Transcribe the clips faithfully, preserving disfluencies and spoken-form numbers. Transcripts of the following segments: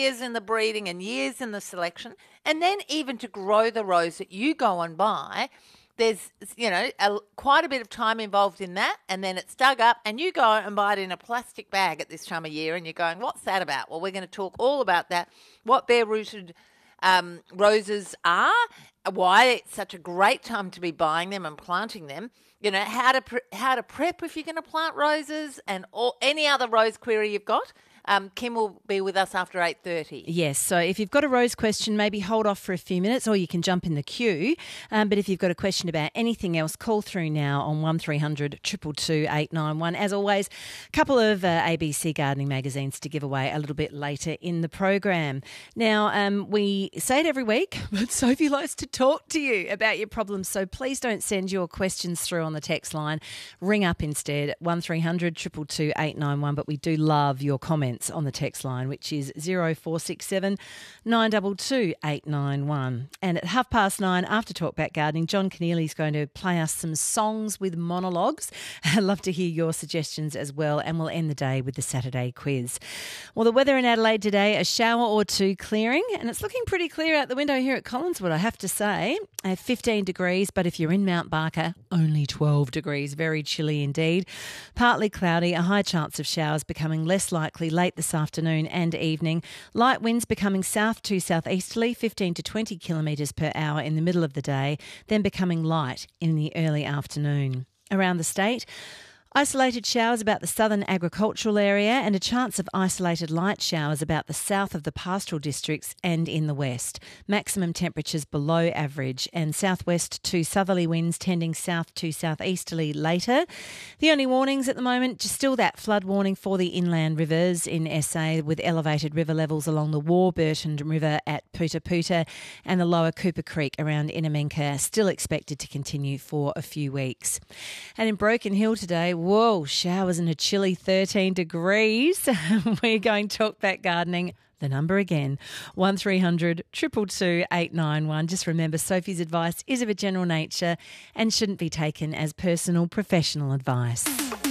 years in the breeding and years in the selection, and then even to grow the rose that you go and buy, there's, you know, a, quite a bit of time involved in that, and then it's dug up and you go and buy it in a plastic bag at this time of year and you're going, what's that about? Well, we're going to talk all about that, what bare-rooted um, roses are, why it's such a great time to be buying them and planting them, you know, how to pre- how to prep if you're going to plant roses, and all, any other rose query you've got. Um, Kim will be with us after eight thirty. Yes, so if you've got a rose question, maybe hold off for a few minutes or you can jump in the queue. Um, but if you've got a question about anything else, call through now on one three hundred two two two eight nine one. As always, a couple of uh, A B C gardening magazines to give away a little bit later in the program. Now, um, we say it every week, but Sophie likes to talk to you about your problems, so please don't send your questions through on the text line. Ring up instead, one three hundred two two two eight nine one, but we do love your comments on the text line, which is zero four six seven nine two two eight nine one. And at half past nine, after Talkback Gardening, John Keneally is going to play us some songs with monologues. I'd love to hear your suggestions as well, and we'll end the day with the Saturday quiz. Well, the weather in Adelaide today, a shower or two clearing, and it's looking pretty clear out the window here at Collinswood, I have to say. Uh, fifteen degrees, but if you're in Mount Barker, only twelve degrees. Very chilly indeed. Partly cloudy, a high chance of showers becoming less likely late this afternoon and evening. Light winds becoming south to southeasterly, fifteen to twenty kilometres per hour in the middle of the day, then becoming light in the early afternoon. Around the state, isolated showers about the southern agricultural area and a chance of isolated light showers about the south of the pastoral districts and in the west. Maximum temperatures below average, and southwest to southerly winds tending south to southeasterly later. The only warnings at the moment, just still that flood warning for the inland rivers in S A, with elevated river levels along the Warburton River at Puta Puta and the lower Cooper Creek around Inamenka, still expected to continue for a few weeks. And in Broken Hill today, whoa, showers and a chilly thirteen degrees. We're going Talkback Gardening. The number again, one three hundred two two two eight nine one. Just remember, Sophie's advice is of a general nature and shouldn't be taken as personal professional advice.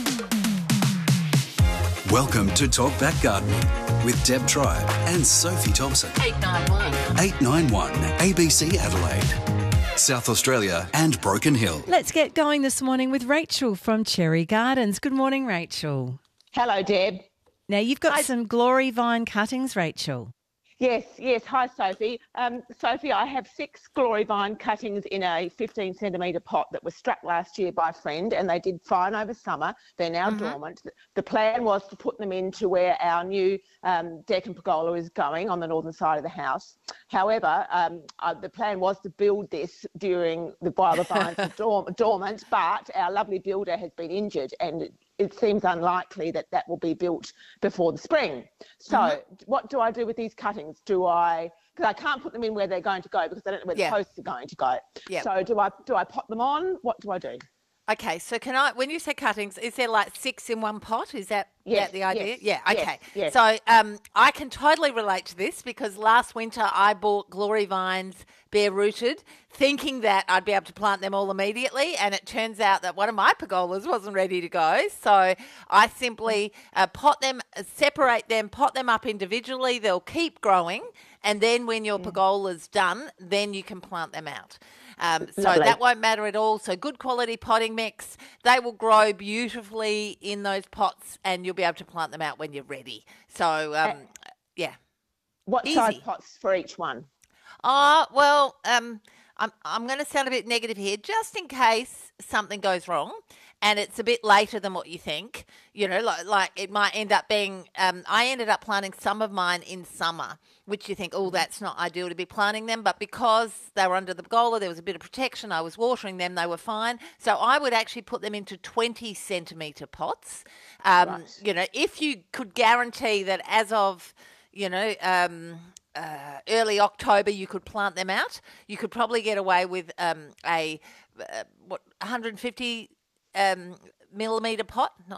Welcome to Talkback Gardening with Deb Tribe and Sophie Thompson. eight nine one. eight nine one A B C Adelaide, South Australia and Broken Hill. Let's get going this morning with Rachel from Cherry Gardens. Good morning, Rachel. Hello, Deb. Now, you've got Hi. some glory vine cuttings, Rachel. Yes, yes. Hi, Sophie. Um, Sophie, I have six glory vine cuttings in a fifteen centimetre pot that was struck last year by a friend, and they did fine over summer. They're now Mm-hmm. dormant. The plan was to put them into where our new um, deck and pergola is going on the northern side of the house. However, um, uh, the plan was to build this during the while the vines are dorm- dormant, but our lovely builder has been injured, and it seems unlikely that that will be built before the spring. So mm-hmm. what do I do with these cuttings? Do I, because I can't put them in where they're going to go because I don't know where Yeah. the posts are going to go. Yep. So do I do I pot them on? What do I do? Okay, so can I, when you say cuttings, is there like six in one pot? Is that, Yes, that the idea? yes, Yeah, yes, okay. yes. So um, I can totally relate to this because last winter I bought glory vines bare rooted, thinking that I'd be able to plant them all immediately, and it turns out that one of my pergolas wasn't ready to go. So I simply uh, pot them, separate them, pot them up individually. They'll keep growing, and then when your pergola's done, then you can plant them out. Um, so Lovely. that won't matter at all. So good quality potting mix. They will grow beautifully in those pots, and you'll be able to plant them out when you're ready. So, um, yeah. What Easy. size pots for each one? Oh, well, um, I'm, I'm going to sound a bit negative here, just in case something goes wrong and it's a bit later than what you think. You know, like, like it might end up being, um, I ended up planting some of mine in summer, which you think, oh, that's not ideal to be planting them. But because they were under the pergola, there was a bit of protection. I was watering them. They were fine. So I would actually put them into twenty centimetre pots. Um, Right. You know, if you could guarantee that as of, you know, um, uh, early October you could plant them out, you could probably get away with um, a, uh, what, one hundred fifty um, millimetre pot, not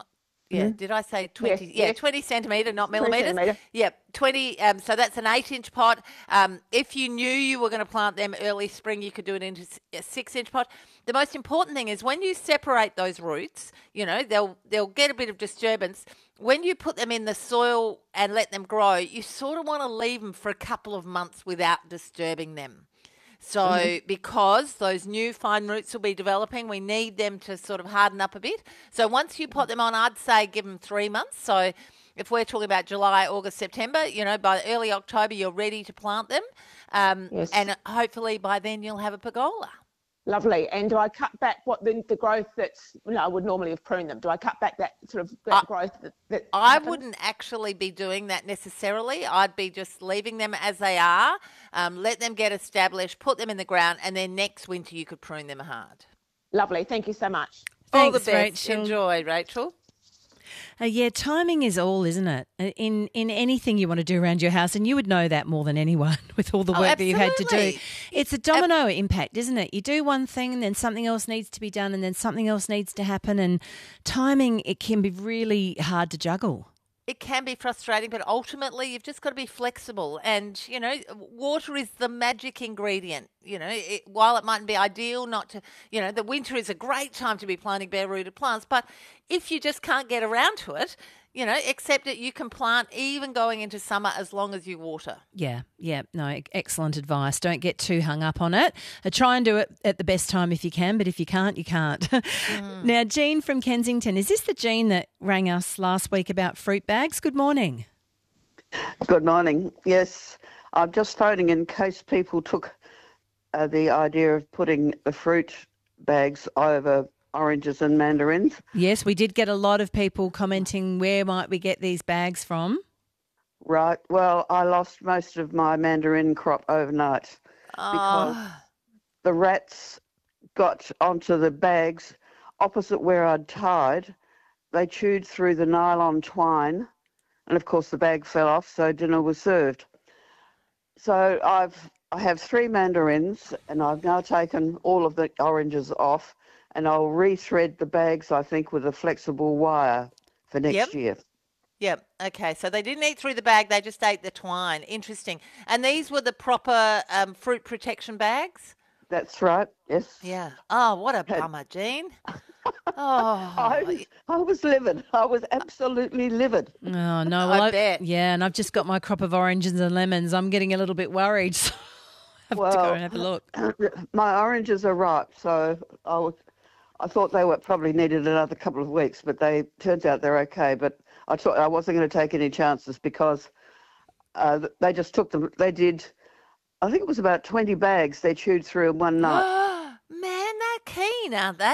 Yeah, did I say twenty? Yes, yeah, yes. twenty centimetre, not twenty millimetres. centimetre. Yep, twenty. Um, so that's an eight-inch pot. Um, if you knew you were going to plant them early spring, you could do it into a six-inch pot. The most important thing is when you separate those roots, you know, they'll they'll get a bit of disturbance. When you put them in the soil and let them grow, you sort of want to leave them for a couple of months without disturbing them. So mm-hmm. because those new fine roots will be developing, we need them to sort of harden up a bit. So once you put them on, I'd say give them three months. So if we're talking about July, August, September, you know, by early October, you're ready to plant them. Um, yes. And hopefully by then you'll have a pergola. Lovely. And do I cut back what the, the growth that's, you know, I would normally have pruned them? Do I cut back that sort of that I, growth that, that I happens? wouldn't actually be doing that necessarily. I'd be just leaving them as they are, um, let them get established, put them in the ground, and then next winter you could prune them hard. Lovely. Thank you so much. All the Thanks, best. Rachel. Enjoy, Rachel. Uh, yeah, timing is all, isn't it? In in anything you want to do around your house, and you would know that more than anyone with all the Oh, work that you've had to do. absolutely. It's a domino impact, isn't it? You do one thing, and then something else needs to be done, and then something else needs to happen. And timing, it can be really hard to juggle. It can be frustrating, but ultimately you've just got to be flexible. And, you know, water is the magic ingredient. You know, it, while it mightn't be ideal not to, you know, the winter is a great time to be planting bare-rooted plants. But if you just can't get around to it, you know, accept it. You can plant even going into summer as long as you water. Yeah, yeah, no, e- excellent advice. Don't get too hung up on it. Uh, try and do it at the best time if you can, but if you can't, you can't. Mm. Now, Jean from Kensington, is this the Jean that rang us last week about fruit bags? Good morning. Good morning. Yes, I'm just phoning in case people took uh, the idea of putting the fruit bags over oranges and mandarins. Yes, we did get a lot of people commenting, where might we get these bags from? Right. Well, I lost most of my mandarin crop overnight because Oh, the rats got onto the bags opposite where I'd tied. They chewed through the nylon twine, and of course the bag fell off, so dinner was served. So I've I have three mandarins, and I've now taken all of the oranges off, and I'll rethread the bags, I think, with a flexible wire for next Yep. year. yep. Okay. So they didn't eat through the bag. They just ate the twine. Interesting. And these were the proper um, fruit protection bags? That's right, yes. Yeah. Oh, what a bummer, Jean. Oh, I, I was livid. I was absolutely livid. Oh, no. I Well, I- bet. Yeah, and I've just got my crop of oranges and lemons. I'm getting a little bit worried. So I have to go Well, and have a look. My oranges are ripe, so I, was, I thought they were probably needed another couple of weeks, but they turns out they're okay. But I thought I wasn't going to take any chances because uh, they just took them. They did, I think it was about twenty bags they chewed through in one night. Man, they're keen, aren't they?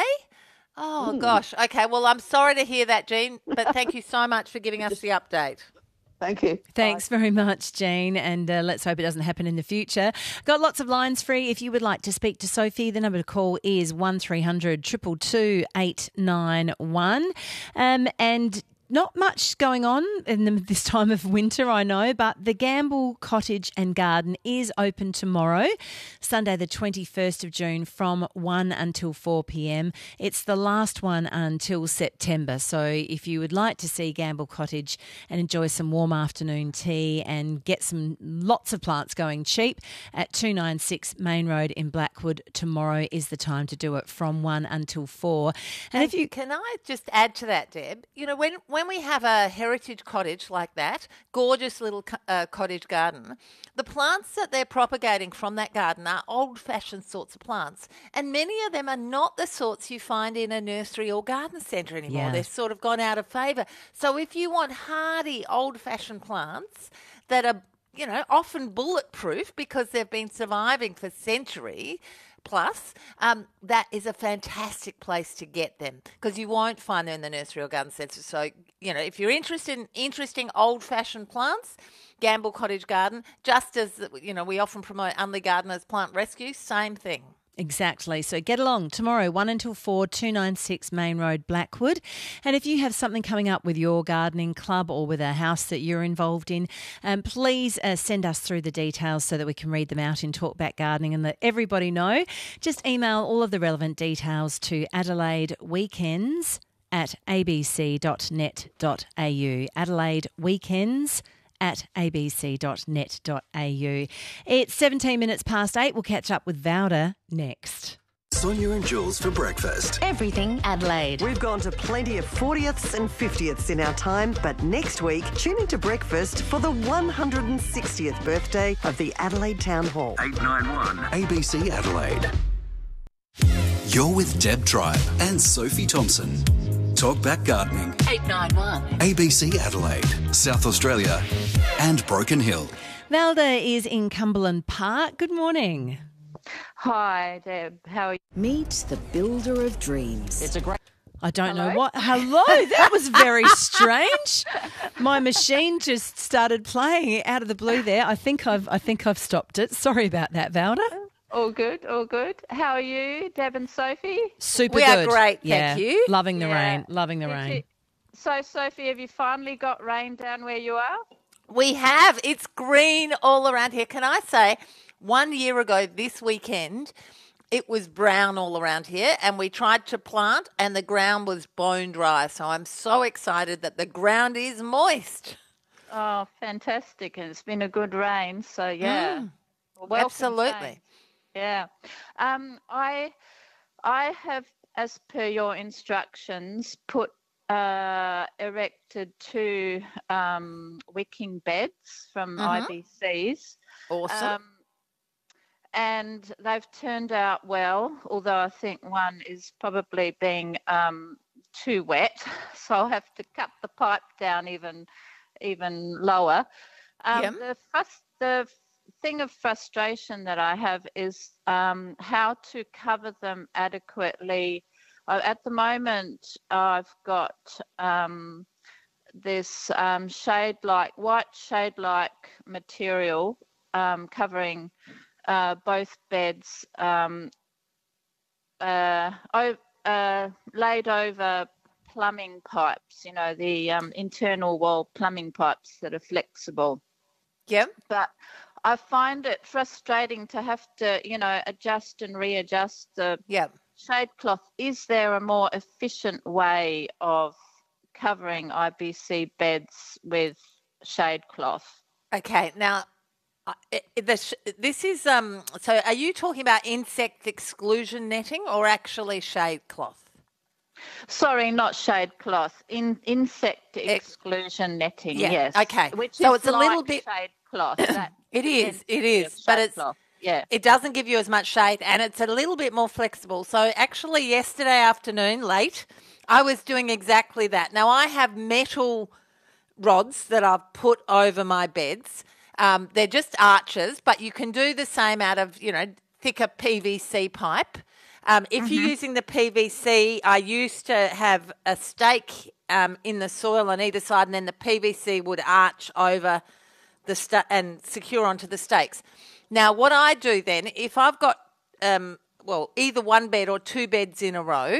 Oh, gosh. Okay, well, I'm sorry to hear that, Jean, but thank you so much for giving us the update. Thank you. Thanks very much, Jean, and uh, let's hope it doesn't happen in the future. Got lots of lines free. If you would like to speak to Sophie, the number to call is one three hundred two two two eight nine one. Um, and not much going on in the, this time of winter, I know, but the Gamble Cottage and Garden is open tomorrow, Sunday the twenty-first of June from one until four p.m. It's the last one until September. So if you would like to see Gamble Cottage and enjoy some warm afternoon tea and get some lots of plants going cheap at two ninety-six Main Road in Blackwood, tomorrow is the time to do it from one until four. And if you Can I just add to that, Deb? You know, when when we have a heritage cottage like that, gorgeous little co- uh, cottage garden, the plants that they're propagating from that garden are old-fashioned sorts of plants, and many of them are not the sorts you find in a nursery or garden centre anymore. Yeah. They've sort of gone out of favour. So if you want hardy, old-fashioned plants that are, you know, often bulletproof because they've been surviving for centuries plus, um, that is a fantastic place to get them because you won't find them in the nursery or garden centre. So, you know, if you're interested in interesting old-fashioned plants, Gamble Cottage Garden, just as, you know, we often promote Unley Gardeners Plant Rescue, same thing. Exactly. So get along tomorrow, one until four, two ninety-six Main Road, Blackwood. And if you have something coming up with your gardening club or with a house that you're involved in, um, please uh, send us through the details so that we can read them out in Talkback Gardening and let everybody know. Just email all of the relevant details to Adelaide Weekends at a b c dot net dot a u. Adelaide Weekends at a b c dot net dot a u. It's seventeen minutes past eight. We'll catch up with Vauda next. Sonia and Jules for breakfast. Everything Adelaide. We've gone to plenty of fortieths and fiftieths in our time, but next week, tune into breakfast for the one hundred sixtieth birthday of the Adelaide Town Hall. eight nine one A B C Adelaide. You're with Deb Tribe and Sophie Thompson. Talk Back Gardening. eight nine one. A B C Adelaide, South Australia and Broken Hill. Valda is in Cumberland Park. Good morning. Hi, Deb. How are you? Meet the builder of dreams. It's a great. I don't Hello? know what. Hello, that was very strange. My machine just started playing out of the blue there. I think I've I think I've stopped it. Sorry about that, Valda. All good, all good. How are you, Deb and Sophie? Super We good. are great, yeah. thank you. Loving the Yeah. rain. Loving the Did rain. you- So, Sophie, have you finally got rain down where you are? We have. It's green all around here. Can I say, one year ago this weekend, it was brown all around here, and we tried to plant, and the ground was bone dry. So I'm so excited that the ground is moist. Oh, fantastic. And it's been a good rain. So, yeah. Well, welcome Absolutely. change. Yeah. Um, I, I have, as per your instructions, put uh, erected two um, wicking beds from I B Cs. Awesome. Um, and they've turned out well, although I think one is probably being um, too wet, so I'll have to cut the pipe down even even lower. Um, Yep. The first, the thing of frustration that I have is um, how to cover them adequately. Uh, at the moment, I've got um, this um, shade-like, white shade-like material um, covering uh, both beds, um, uh, o- uh, laid over plumbing pipes, you know, the um, internal wall plumbing pipes that are flexible. Yep. But I find it frustrating to have to, you know, adjust and readjust the Yep. shade cloth. Is there a more efficient way of covering I B C beds with shade cloth? Okay. Now, uh, it, it- the sh- this is um. So, are you talking about insect exclusion netting or actually shade cloth? Sorry, not shade cloth. In insect exclusion netting. yeah, Yes. okay. Which So is it's a little like bit- shade cloth. That It is. It intensity is. of But shade it's cloth. Yeah. It doesn't give you as much shade, and it's a little bit more flexible. So actually yesterday afternoon, late, I was doing exactly that. Now, I have metal rods that I've put over my beds. Um, they're just arches, but you can do the same out of, you know, thicker P V C pipe. Um, if you're using the P V C, I used to have a stake um, in the soil on either side, and then the P V C would arch over the sta- and secure onto the stakes. Now, what I do then, if I've got, um, well, either one bed or two beds in a row,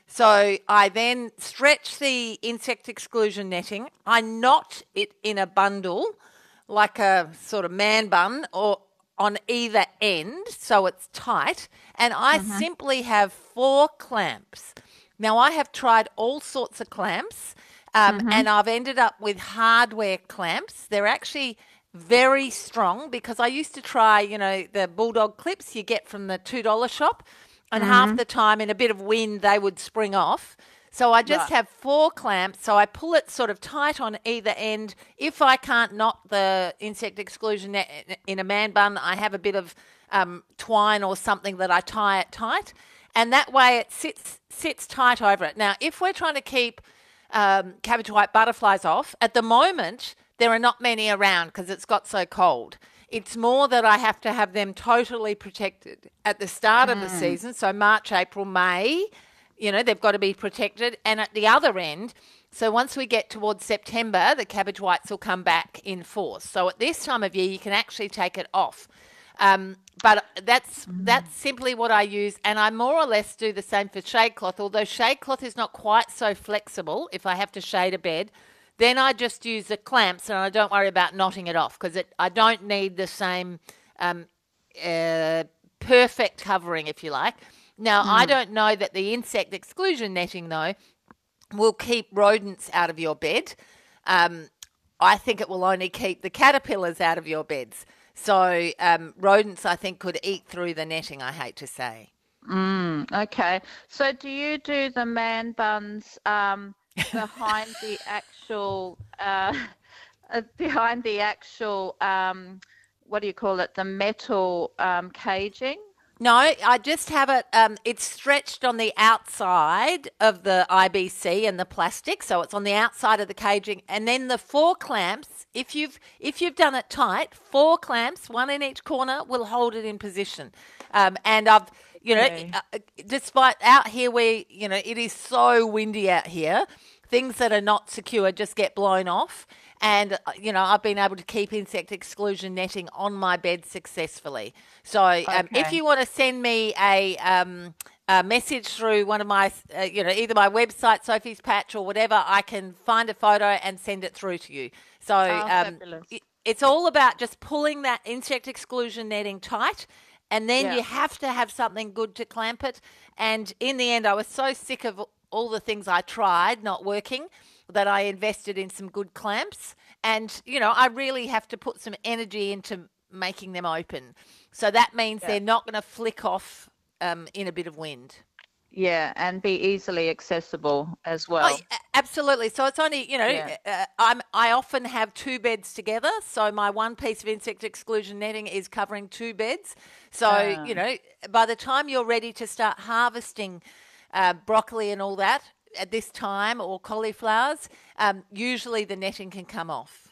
so I then stretch the insect exclusion netting. I knot it in a bundle, like a sort of man bun, or on either end, so it's tight. And I simply have four clamps. Now, I have tried all sorts of clamps, um, and I've ended up with hardware clamps. They're actually very strong because I used to try, you know, the bulldog clips you get from the two dollar shop, and half the time in a bit of wind they would spring off. So I just Right. have four clamps, so I pull it sort of tight on either end. If I can't knot the insect exclusion net in a man bun, I have a bit of um, twine or something that I tie it tight, and that way it sits sits tight over it. Now, if we're trying to keep um, cabbage white butterflies off, at the moment there are not many around because it's got so cold. It's more that I have to have them totally protected at the start of the season, so March, April, May. You know, they've got to be protected. And at the other end, so once we get towards September, the cabbage whites will come back in force. So at this time of year, you can actually take it off. Um, but that's that's simply what I use. And I more or less do the same for shade cloth, although shade cloth is not quite so flexible if I have to shade a bed. Then I just use the clamps and I don't worry about knotting it off because I don't need the same um, uh, perfect covering, if you like. Now, I don't know that the insect exclusion netting, though, will keep rodents out of your bed. Um, I think it will only keep the caterpillars out of your beds. So um, rodents, I think, could eat through the netting, I hate to say. Mm, okay. So do you do the man buns um, behind the actual, uh, uh, behind the actual, um, what do you call it, the metal um, caging? No, I just have it, um, it's stretched on the outside of the I B C and the plastic, so it's on the outside of the caging. And then the four clamps, if you've if you've done it tight, four clamps, one in each corner, will hold it in position. Um, and I've, you know, Okay. uh, despite out here where, you know, it is so windy out here, things that are not secure just get blown off. And, uh, you know, I've been able to keep insect exclusion netting on my bed successfully. So um, if Okay. you want to send me a, um, a message through one of my, uh, you know, either my website, Sophie's Patch or whatever, I can find a photo and send it through to you. So um, fabulous. it, it's all about just pulling that insect exclusion netting tight. And then Yeah. you have to have something good to clamp it. And in the end, I was so sick of all the things I tried not working that I invested in some good clamps. And, you know, I really have to put some energy into making them open. So that means Yeah. they're not going to flick off um, in a bit of wind. Yeah, and be easily accessible as Oh, well. a- absolutely. So it's only, you know, Yeah. uh, I'm, I often have two beds together. So my one piece of insect exclusion netting is covering two beds. So, Ah. you know, by the time you're ready to start harvesting uh, broccoli and all that at this time, or cauliflowers, um, usually the netting can come off.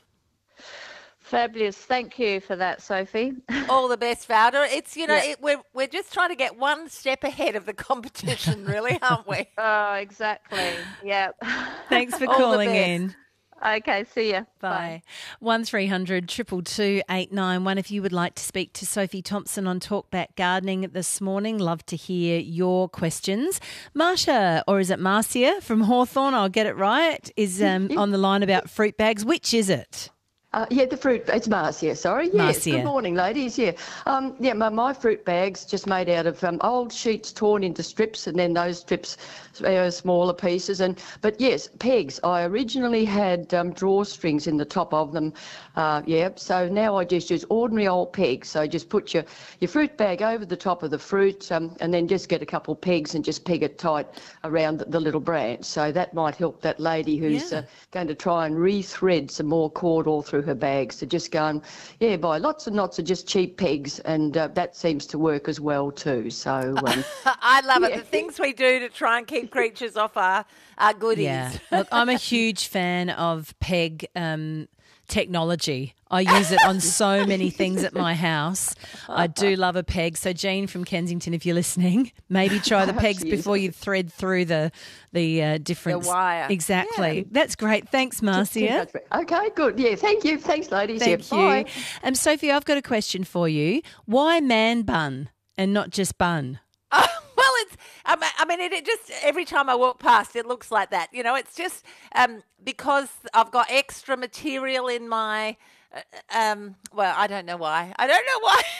Fabulous. Thank you for that, Sophie. All the best, Valda. It's, you know, Yeah. it, we're, we're just trying to get one step ahead of the competition, really, aren't we? Oh, exactly. Yeah. Thanks for All the calling best. in. Okay, see ya. Bye. One three hundred two two two eight nine one. If you would like to speak to Sophie Thompson on Talkback Gardening this morning, love to hear your questions. Marcia, or is it Marcia from Hawthorne? I'll get it right. Is um, on the line about fruit bags. Which is it? Uh, yeah, the fruit, it's Marcia, sorry. Yes, Marcia. good morning, ladies. Yeah, um, yeah. My, my fruit bag's just made out of um, old sheets torn into strips, and then those strips are smaller pieces. And but yes, pegs. I originally had um, drawstrings in the top of them. Uh, yeah, so now I just use ordinary old pegs. So just put your your fruit bag over the top of the fruit, um, and then just get a couple of pegs and just peg it tight around the, the little branch. So that might help that lady who's Yeah. uh, going to try and re-thread some more cord all through her bags, to just go and yeah buy lots and lots of just cheap pegs, and uh, that seems to work as well too. So um, I love it. Yeah. The things we do to try and keep creatures off our, our goodies. Yeah. Look, I'm a huge fan of peg um, technology. I use it on so many things at my house. I do love a peg. So, Jean from Kensington, if you're listening, maybe try the pegs Yes. before you thread through the the uh, different wire. Exactly. That's great. Thanks, Marcia. okay, good. Yeah, thank you. Thanks, ladies. Thank yeah, you. Bye. Um, Sophie, I've got a question for you. Why man bun and not just bun? Oh, well, it's, I mean, I mean it, it just, every time I walk past, it looks like that. You know, it's just um, because I've got extra material in my, uh, um, well, I don't know why. I don't know why.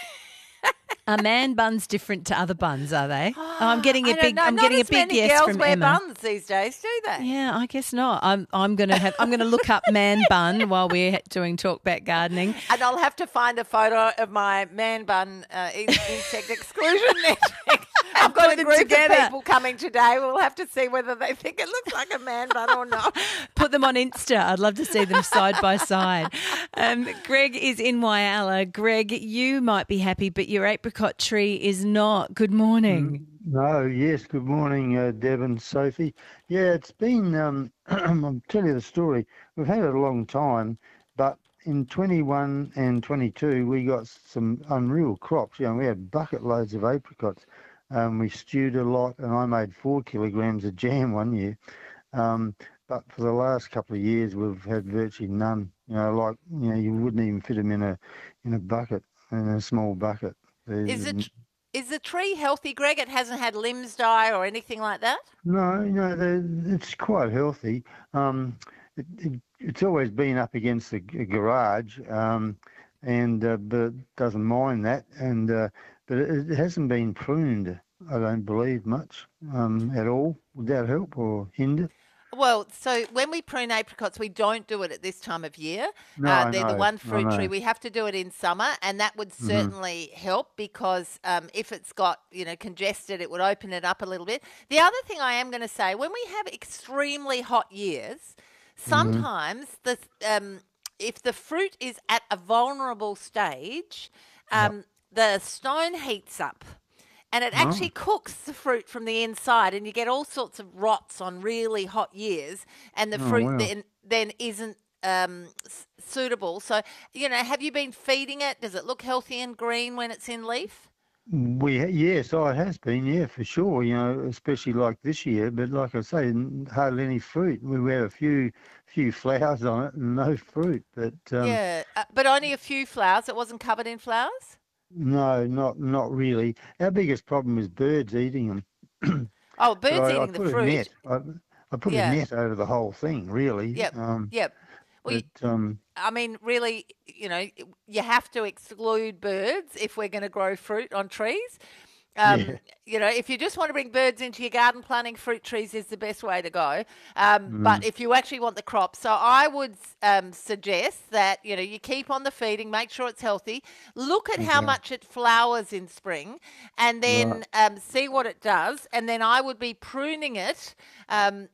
Are man buns different to other buns? Are they? Oh, I'm getting a I don't big. know. I'm Not getting a as big many yes girls from wear Emma. buns these days, do they? Yeah, I guess not. I'm. I'm gonna have. I'm gonna look up man bun while we're doing Talkback Gardening. And I'll have to find a photo of my man bun uh, in- insect exclusion netting. I've got a them group together. of people coming today. We'll have to see whether they think it looks like a man bun or not. Put them on Insta. I'd love to see them side by side. Um, Greg is in Wyala. Greg, you might be happy, but your apricot tree is not. Good morning. No, yes, good morning, uh, Deb and Sophie. Yeah, it's been, um, I'll tell you the story. We've had it a long time, but in twenty-one and twenty-two, we got some unreal crops. You know, we had bucket loads of apricots. Um, we stewed a lot, and I made four kilograms of jam one year. Um, but for the last couple of years, we've had virtually none. You know, like, you know, you wouldn't even fit them in a in a bucket, in a small bucket. Is it? Is the tree healthy, Greg? It hasn't had limbs die or anything like that? No, no, they're- it's quite healthy. Um, it, it, it's always been up against the g- garage, um, and uh, but it doesn't mind that. And uh, but it, it hasn't been pruned, I don't believe, much um, at all. Would that help or hinder? Well, so when we prune apricots, we don't do it at this time of year. No, uh, I they're the know, one I fruit tree. know. We have to do it in summer, and that would certainly help because um, if it's got, you know, congested, it would open it up a little bit. The other thing I am going to say, when we have extremely hot years, sometimes the um, if the fruit is at a vulnerable stage, um, the stone heats up. And it actually cooks the fruit from the inside, and you get all sorts of rots on really hot years, and the Oh, fruit wow. then then isn't um, s- suitable. So, you know, have you been feeding it? Does it look healthy and green when it's in leaf? We yes, oh, it has been, yeah, for sure. You know, especially like this year. But like I say, n- hardly any fruit. We have a few few flowers on it and no fruit. But um, yeah, uh, but only a few flowers. It wasn't covered in flowers? no, not not really. Our biggest problem is birds eating them. Oh, birds So I, I eating the put a fruit. net. I, I put Yeah. a net over the whole thing, really. Yep, Um, yep. Well, you- but um, I mean, really, you know, you have to exclude birds if we're going to grow fruit on trees. Um, Yeah. You know, if you just want to bring birds into your garden, planting fruit trees is the best way to go. Um, But if you actually want the crop, so I would um, suggest that, you know, you keep on the feeding, make sure it's healthy, look at how Okay. much it flowers in spring, and then um, see what it does. And then I would be pruning it. Um,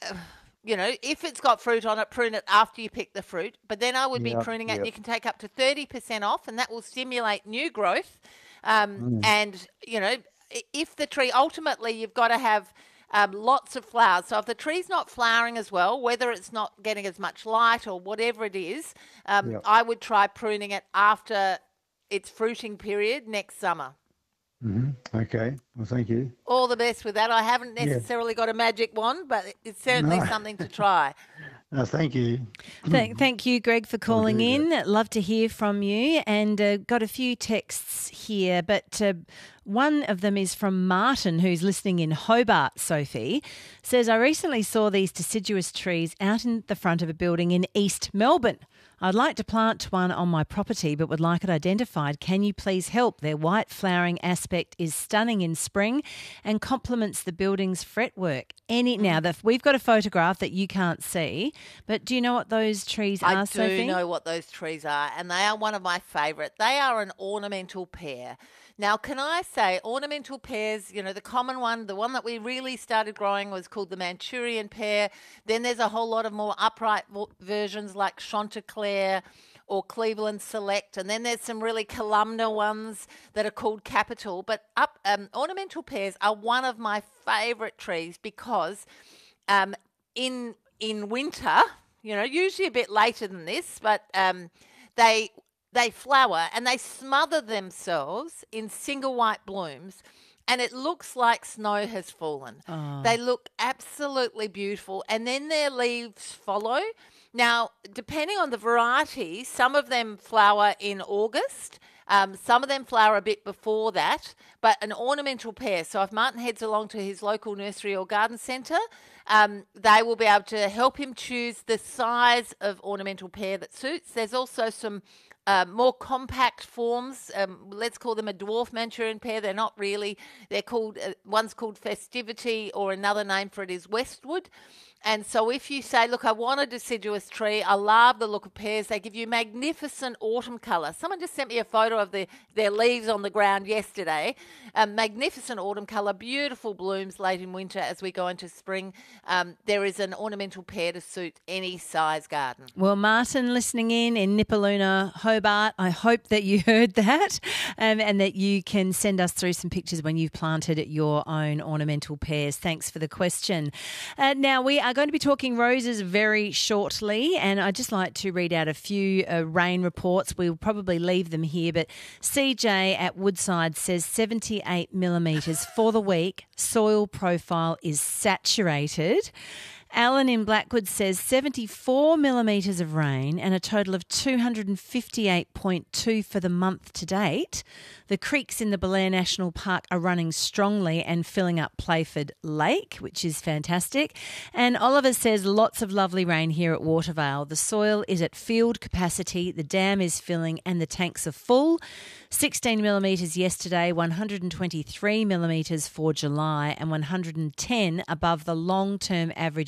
you know, if it's got fruit on it, prune it after you pick the fruit. But then I would be Yep, pruning it, and yep. you can take up to thirty percent off, and that will stimulate new growth. Um, And, you know, i- if the tree, ultimately, you've got to have um, lots of flowers. So if the tree's not flowering as well, whether it's not getting as much light or whatever it is, um, Yep. I would try pruning it after its fruiting period next summer. mhm, okay. Well, thank you. All the best with that. I haven't Yeah. necessarily got a magic wand, but it's certainly No. something to try. No, thank you. Thank, thank you, Greg, for calling do in. Love to hear from you. And uh, got a few texts here, but uh, one of them is from Martin, who's listening in Hobart, Sophie. Says, I recently saw these deciduous trees out in the front of a building in East Melbourne. I'd like to plant one on my property, but would like it identified. Can you please help? Their white flowering aspect is stunning in spring and complements the building's fretwork. Any Now, the, we've got a photograph that you can't see, but do you know what those trees I are, do Sophie? know what those trees are, and they are one of my favourite. They are an ornamental pear. Now, can I say ornamental pears, you know, the common one, the one that we really started growing was called the Manchurian pear. Then there's a whole lot of more upright vo- versions like Chanticleer or Cleveland Select. And then there's some really columnar ones that are called Capital. But up um, ornamental pears are one of my favourite trees because um, in in winter, you know, usually a bit later than this, but um, they they flower and they smother themselves in single white blooms, and it looks like snow has fallen. They look absolutely beautiful, and then their leaves follow. Now, depending on the variety, some of them flower in August. Um, some of them flower a bit before that, but an ornamental pear. So if Martin heads along to his local nursery or garden centre, um, they will be able to help him choose the size of ornamental pear that suits. There's also some uh, more compact forms. Um, let's call them a dwarf Manchurian pear. They're not really. They're called, uh, one's called Festivity, or another name for it is Westwood. And so if you say, look, I want a deciduous tree, I love the look of pears, they give you magnificent autumn colour. Someone just sent me a photo of the, their leaves on the ground yesterday. Um, magnificent autumn colour, beautiful blooms late in winter as we go into spring. Um, there is an ornamental pear to suit any size garden. Well, Martin, listening in in Nipaluna, Hobart, I hope that you heard that um, and that you can send us through some pictures when you've planted your own ornamental pears. Thanks for the question. Uh, now, we are going to be talking roses very shortly, and I'd just like to read out a few uh, rain reports. We'll probably leave them here, but C J at Woodside says seventy-eight millimetres for the week. Soil profile is saturated. Alan in Blackwood says seventy-four millimetres of rain and a total of two hundred fifty-eight point two for the month to date. The creeks in the Belair National Park are running strongly and filling up Playford Lake, which is fantastic. And Oliver says lots of lovely rain here at Watervale. The soil is at field capacity, the dam is filling and the tanks are full. sixteen millimetres yesterday, one hundred twenty-three millimetres for July and one hundred ten above the long-term average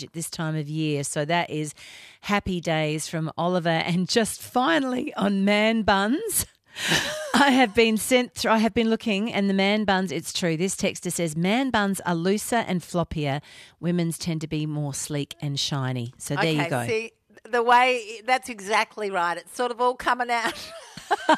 at this time of year. So that is happy days from Oliver. And just finally on man buns. I have been sent through, I have been looking, and the man buns, it's true. This texter says man buns are looser and floppier. Women's tend to be more sleek and shiny. So there okay, you go. See, the way, that's exactly right. It's sort of all coming out.